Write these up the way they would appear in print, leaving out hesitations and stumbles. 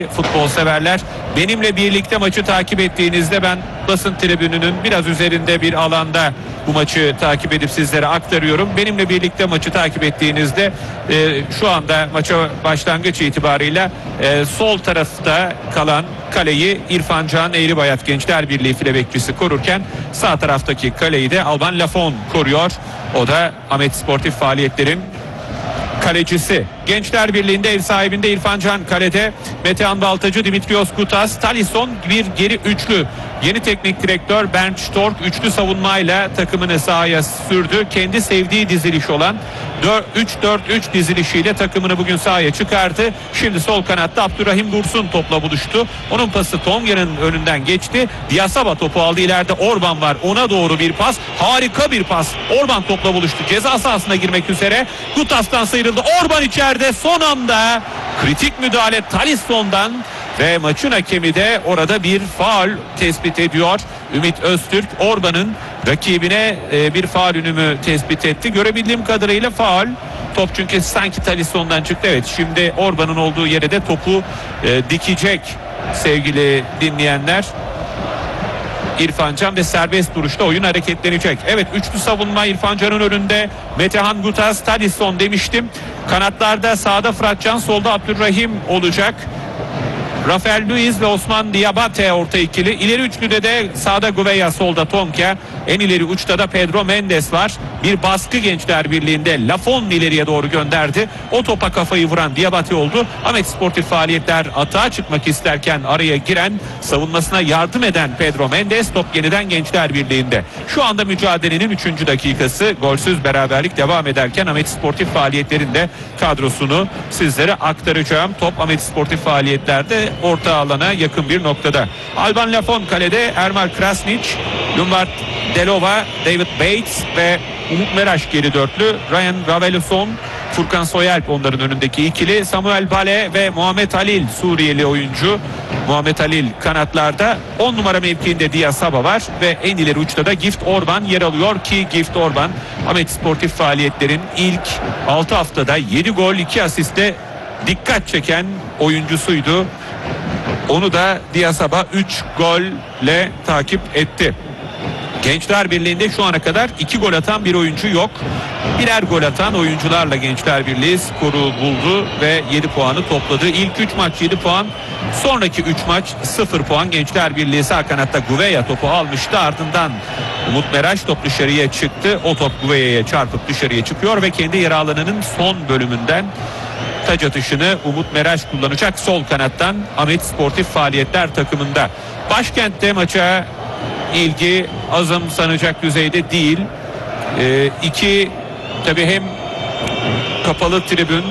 Futbol severler, benimle birlikte maçı takip ettiğinizde ben basın tribününün biraz üzerinde bir alanda bu maçı takip edip sizlere aktarıyorum. Benimle birlikte maçı takip ettiğinizde şu anda maça başlangıç itibarıyla sol tarafta kalan kaleyi İrfan Can Eğribayat Gençler Birliği file bekçisi korurken sağ taraftaki kaleyi de Alban Lafon koruyor. O da Ahmet Sportif Faaliyetler'in kalecisi. Gençler Birliği'nde ev sahibinde İrfan Can kalede, Metehan Baltacı, Dimitrios Kutas, Talisson bir geri üçlü. Yeni teknik direktör Bernd Stork üçlü savunmayla takımını sahaya sürdü. Kendi sevdiği diziliş olan 3-4-3 dizilişiyle takımını bugün sahaya çıkardı. Şimdi sol kanatta Abdurrahim Dursun topla buluştu. Onun pası Tonga'nın önünden geçti. Diasaba topu aldı. İleride Orban var. Ona doğru bir pas. Harika bir pas. Orban topla buluştu. Ceza sahasına girmek üzere. Kutas'tan sıyrıldı. Orban içeride. Son anda kritik müdahale Talisson'dan ve maçın hakemi de orada bir faul tespit ediyor. Ümit Öztürk Orban'ın rakibine bir faul ünümü tespit etti. Görebildiğim kadarıyla faul. Top çünkü sanki Talisson'dan çıktı. Evet, şimdi Orban'ın olduğu yere de topu dikecek sevgili dinleyenler. İrfan Can ve serbest duruşta oyun hareketlenecek. Evet, üçlü savunma İrfan Can'ın önünde. Metehan Gutas, Talisson demiştim. Kanatlarda sağda Fıratcan, solda Abdurrahim olacak. Rafael Luiz ve Osman Diabate orta ikili. İleri üçlüde de sağda Gouveia, solda Tonka. En ileri uçta da Pedro Mendes var. Bir baskı Gençler Birliği'nde. Lafon ileriye doğru gönderdi. O topa kafayı vuran Diabate oldu. Ahmet Sportif Faaliyetler atağa çıkmak isterken araya giren, savunmasına yardım eden Pedro Mendes. Top yeniden Gençler Birliği'nde. Şu anda mücadelenin 3. dakikası. Golsüz beraberlik devam ederken Ahmet Sportif Faaliyetler'in de kadrosunu sizlere aktaracağım. Top Ahmet Sportif Faaliyetler'de orta alana yakın bir noktada. Alban Lafon kalede, Ermal Krasnic, Lombard Delova, David Bates ve Umut Meraş geri dörtlü. Ryan Raveloson, Furkan Soyalp onların önündeki ikili. Samuel Bale ve Muhammed Halil Suriyeli oyuncu. Muhammed Halil kanatlarda. 10 numara mevkiinde Diasaba var ve en ileri uçta da Gift Orban yer alıyor ki Gift Orban Ahmet Sportif Faaliyetler'in ilk 6 haftada 7 gol 2 asiste dikkat çeken oyuncusuydu. Onu da Diasaba 3 golle takip etti. Gençler Birliği'nde şu ana kadar 2 gol atan bir oyuncu yok. Birer gol atan oyuncularla Gençler Birliği skoru buldu ve 7 puanı topladı. İlk 3 maç 7 puan, sonraki 3 maç 0 puan. Gençler Birliği sağ kanatta Gouveia topu almıştı. Ardından Umut Meraş top dışarıya çıktı. O top Gouveia'ya çarpıp dışarıya çıkıyor ve kendi yer alanının son bölümünden taç atışını Umut Meraş kullanacak sol kanattan Ahmet Sportif Faaliyetler takımında. Başkentte maça ilgi azımsanacak düzeyde değil. İki tabii hem kapalı tribün,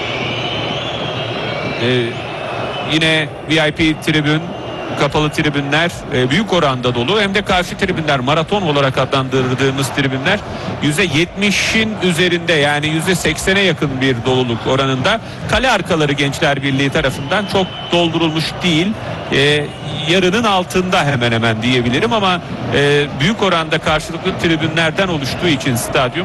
yine VIP tribün, kapalı tribünler büyük oranda dolu, hem de karşı tribünler, maraton olarak adlandırdığımız tribünler %70'in üzerinde, yani %80'e yakın bir doluluk oranında. Kale arkaları Gençler Birliği tarafından çok doldurulmuş değil. Yarının altında hemen hemen diyebilirim ama büyük oranda karşılıklı tribünlerden oluştuğu için stadyum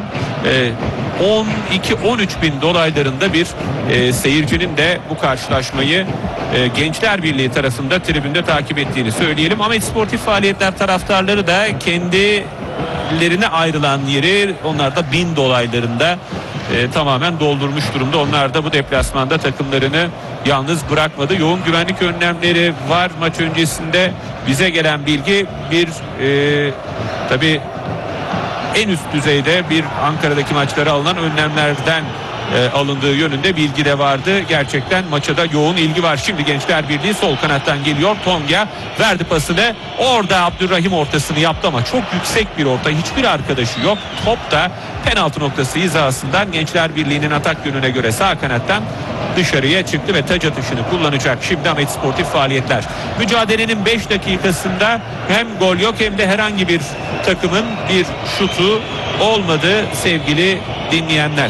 12-13 bin dolaylarında bir seyircinin de bu karşılaşmayı Gençler Birliği tarafında tribünde takip ettiğini söyleyelim. Ahmet Sportif Faaliyetler taraftarları da kendilerine ayrılan yeri, onlar da 1000 dolaylarında tamamen doldurmuş durumda. Onlar da bu deplasmanda takımlarını yalnız bırakmadı. Yoğun güvenlik önlemleri var. Maç öncesinde bize gelen bilgi bir tabii en üst düzeyde bir Ankara'daki maçlara alınan önlemlerden alındığı yönünde bilgi de vardı. Gerçekten maça da yoğun ilgi var. Şimdi Gençler Birliği sol kanattan geliyor. Tonga verdi pasını. Orada Abdurrahim ortasını yaptı ama çok yüksek bir orta. Hiçbir arkadaşı yok. Top da penaltı noktası hizasından Gençler Birliği'nin atak yönüne göre sağ kanattan dışarıya çıktı ve taç atışını kullanacak şimdi Ahmet Sportif Faaliyetler. Mücadelenin 5 dakikasında hem gol yok hem de herhangi bir takımın bir şutu olmadı sevgili dinleyenler.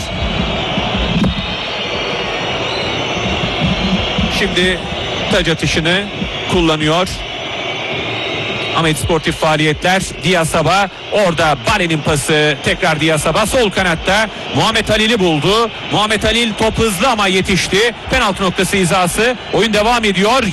Şimdi taç atışını kullanıyor Ahmet Sportif Faaliyetler. Diasaba orada, Bare'nin pası tekrar Diasaba sol kanatta Muhammed Halil'i buldu. Muhammed Halil top hızlı ama yetişti. Penaltı noktası hizası. Oyun devam ediyor.